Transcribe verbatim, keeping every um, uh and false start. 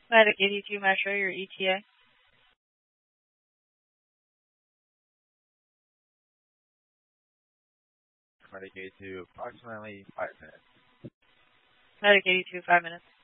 Medic eighty-two Metro, your E T A. Medic eighty-two, approximately five minutes. Medic eighty-two, five minutes.